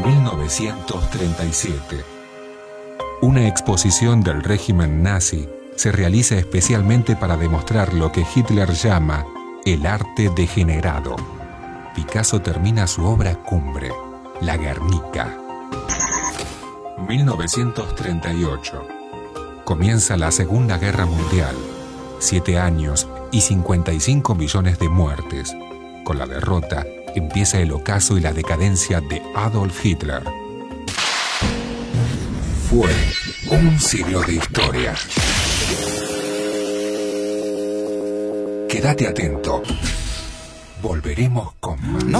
1937. Una exposición del régimen nazi se realiza especialmente para demostrar lo que Hitler llama el arte degenerado. Picasso termina su obra cumbre, La Guernica. 1938. Comienza la Segunda Guerra Mundial. 7 años y 55 millones de muertes. Con la derrota empieza el ocaso y la decadencia de Adolf Hitler. Fue un siglo de historia. Quédate atento. Volveremos con más.